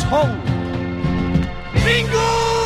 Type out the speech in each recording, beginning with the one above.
12. Bingo!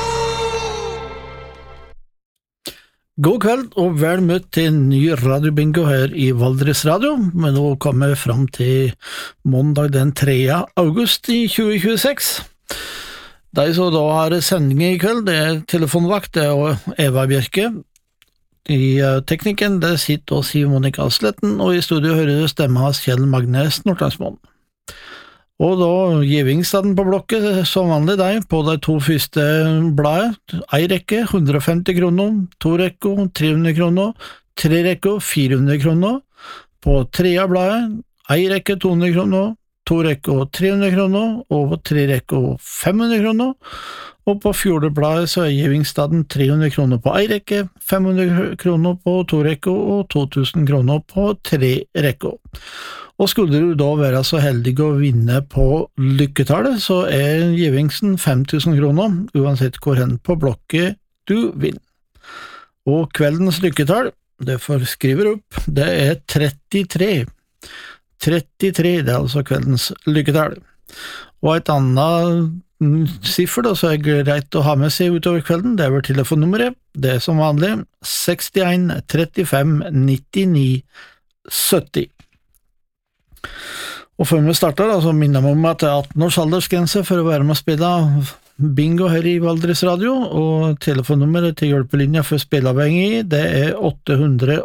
God kveld og vel møtt til en ny radiobingo her i Valdres Radio, men nå kommer vi fram til måndag den 3. august i 2026. De som da har sending i kveld, det er telefonvakt, det er Eva Bjerke. I teknikken, det sitter også Siv Monica Asletten, og i studio hører du stemme av Kjell Magnes Nordlandsmån. Og da givingsstaden på blokket, som vanlig deg, på de to første bladet, ei rekke 150 kroner, to rekker 300 kroner, tre rekker 400 kroner, på tredje bladet, ei rekke 200 kroner, to rekker 300 kroner, og på tre rekker 500 kroner, og på fjorde bladet så er givingsstaden 300 kroner på ei rekke, 500 kroner på to rekker, og 2000 kroner på tre rekker. Og skulle du da være så heldig å vinne på lykketallet, så er givingsen 5000 kroner, uansett hvor hen på blokket du vinner. Og kveldens lykketall, det får skrive opp, det er 33. 33, det er altså kveldens lykketall. Og et annet siffer da, så er greit å ha med seg utover kvelden, det er vel telefonnummeret, det er som vanlig 61 35 99 70. Og før vi starter, så minner vi om at det er 18 års aldersgrense for å være med å spille bingo her i Valdres Radio, og telefonnummeret til hjelpelinja for spilleavhengig, det er 800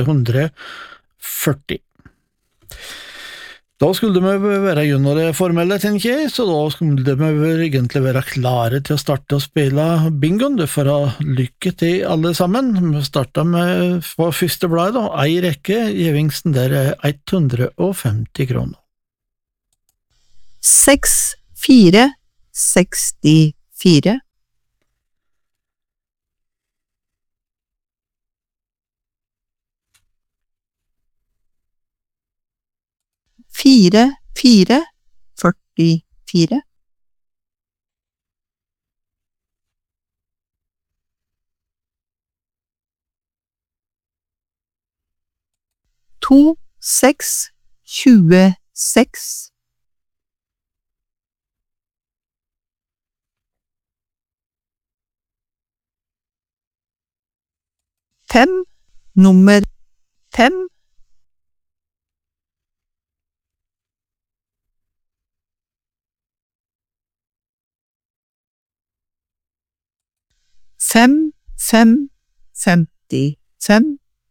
840. Da skulle vi være gjennom det formelle, tenker jeg, så da skulle vi egentlig være klare til å starte å spille bingoen. Du får ha lykke til alle sammen. Vi starter med på første blad, da. Ei rekke, givingsen der er 150 kroner. 6, 4, 64. 4, 4, 44. 2, 6, 26. 5, nummer 5. 5, 5, 55.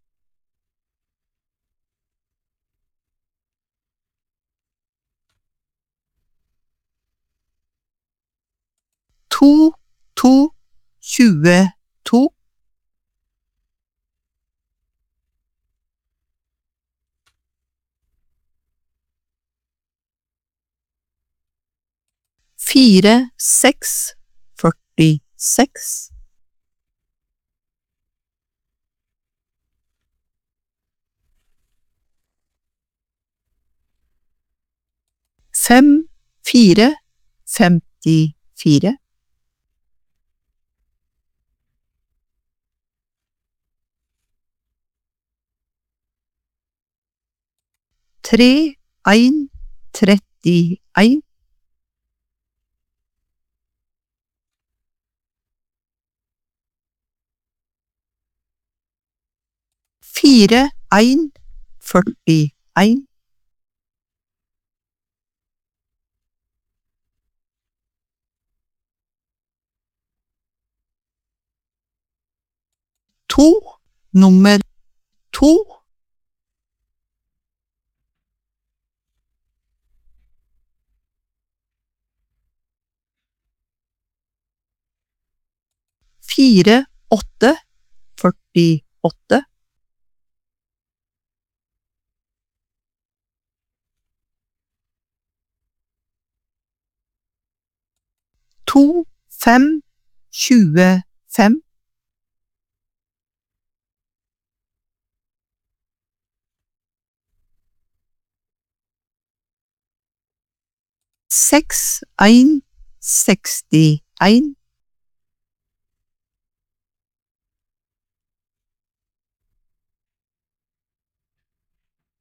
2, 2, 22. 4, 6, 46. 5, 4, 54. 3, 1, 31. 4, 1, 41. 2, nummer 2. 4, 8, 48. 2, 5, 25. 6, 1, 61.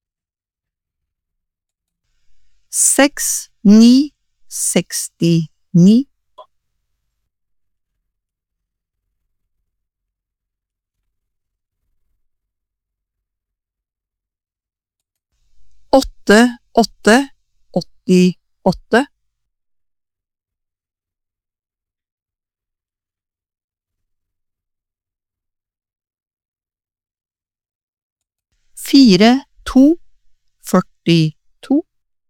6, 9, 63. 9, 8, 8, 88, 4, 2, 42,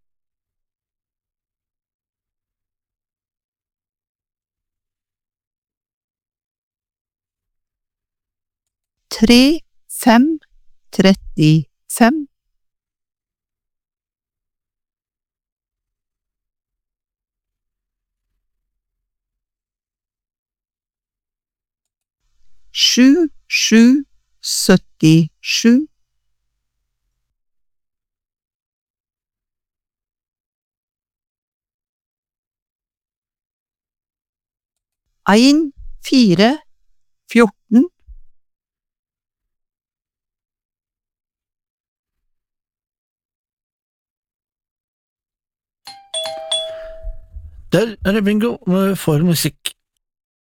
3, 5, 35, 7, 7, 77, 1, 4, 14, Der er det bingo for musikk.